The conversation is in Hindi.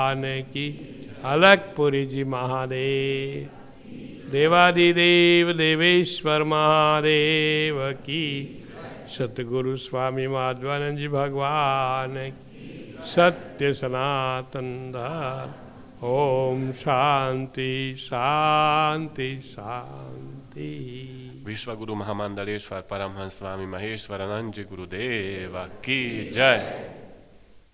की अलकपुरी जी महादेव, देवादिदेव देवेश्वर महादेव की, सतगुरु स्वामी माधवानंद जी भगवान की, सत्य सनातन धर्म। ओम शांति शांति शांति। विश्व गुरु महामंडलेश्वर परमहंस स्वामी महेश्वरानंद जी गुरुदेव की जय।